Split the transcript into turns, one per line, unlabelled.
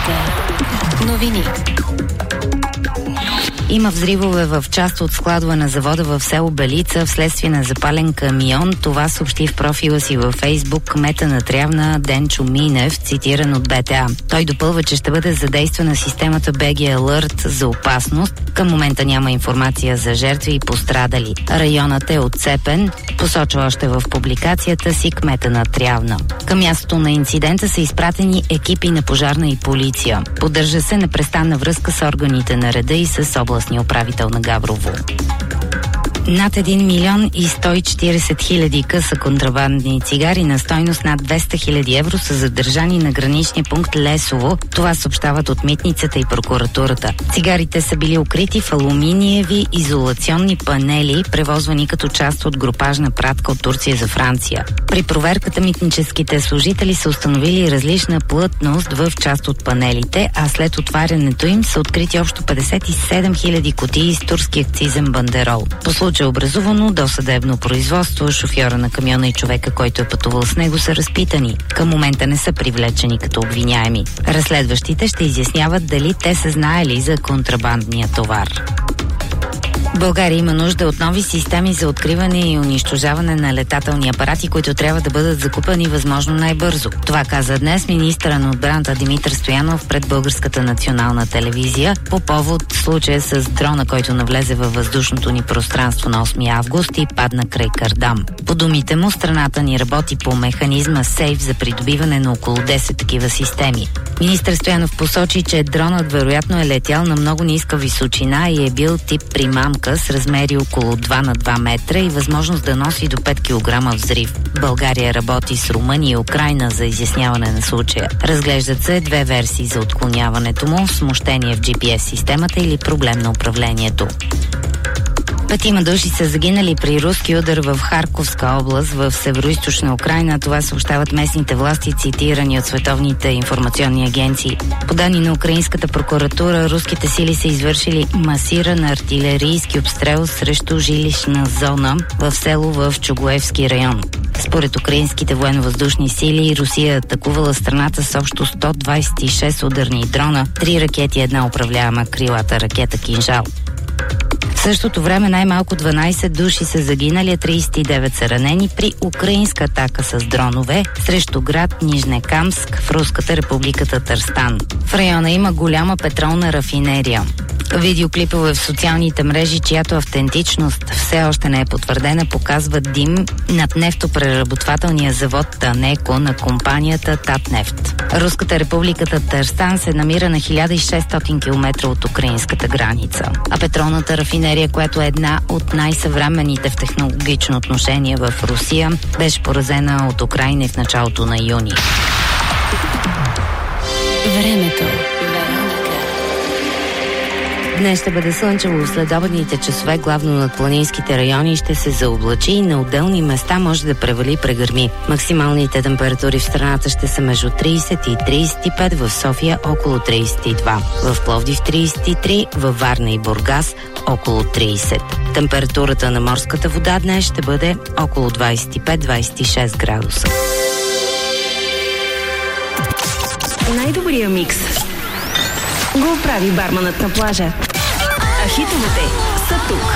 Вероника. Новини.
Има взривове в част от складове на завода в село Белица вследствие на запален камион. Това съобщи в профила си във Фейсбук кмета на Трявна Денчо Минев, цитиран от БТА. Той допълва, че ще бъде задействана системата BG Alert за опасност. Към момента няма информация за жертви и пострадали. Районът е отцепен, посочва още в публикацията си кмета на Трявна. Към мястото на инцидента са изпратени екипи на пожарна и полиция. Поддържа се непрестанна връзка с органите на реда и с областния управител на Габрово. Над 1 милион и 140 хиляди къса контрабандни цигари на стойност над 200 хиляди евро са задържани на граничния пункт Лесово. Това съобщават от митницата и прокуратурата. Цигарите са били укрити в алуминиеви изолационни панели, превозвани като част от групажна пратка от Турция за Франция. При проверката митническите служители са установили различна плътност в част от панелите, а след отварянето им са открити общо 57 хиляди кутии с турски акцизен бандерол. По случай е образувано досъдебно производство. Шофьора на камиона и човека, който е пътувал с него, са разпитани. Към момента не са привлечени като обвиняеми. Разследващите ще изясняват дали те са знаели за контрабандния товар. България има нужда от нови системи за откриване и унищожаване на летателни апарати, които трябва да бъдат закупени възможно най-бързо. Това каза днес министъра на отбраната Димитър Стоянов пред Българската национална телевизия по повод случая с дрона, който навлезе във въздушното ни пространство на 8 август и падна край Кардам. По думите му, страната ни работи по механизма СЕЙФ за придобиване на около 10 такива системи. Министър Стоянов посочи, че дронът вероятно е летял на много ниска височина и е бил тип примамка с размери около 2 на 2 метра и възможност да носи до 5 кг взрив. България работи с Румъния и Украйна за изясняване на случая. Разглеждат се две версии за отклоняването му: смущение в GPS-системата или проблем на управлението. 5 души са загинали при руски удар в Харковска област в североизточна Украйна. Това съобщават местните власти, цитирани от световните информационни агенции. По данни на украинската прокуратура, руските сили са извършили масиран артилерийски обстрел срещу жилищна зона в село в Чугуевски район. Според украинските военно-въздушни сили, Русия атакувала страната с общо 126 ударни дрона, 3 ракети и една управляема крилата ракета Кинжал. В същото време най-малко 12 души са загинали, а 39 са ранени при украинска атака с дронове срещу град Нижнекамск в Руската република Татарстан. В района има голяма петролна рафинерия. Видеоклипове в социалните мрежи, чиято автентичност все още не е потвърдена, показват дим над нефтопреработвателния завод Танеко на компанията Татнефт. Руската република Татарстан се намира на 1600 км от украинската граница. А петролната рафинерия, която е една от най-съвременните в технологично отношение в Русия, беше поразена от Украйна в началото на юни.
Времето.
Днес ще бъде слънчево в следобедните часове, главно над планинските райони ще се заоблачи и на отделни места може да превали прегърми. Максималните температури в страната ще са между 30 и 35, в София около 32, в Пловдив 33, във Варна и Бургас около 30. Температурата на морската вода днес ще бъде около 25-26 градуса.
Най-добрия микс го прави барманът на плажа. А хитовете са тук.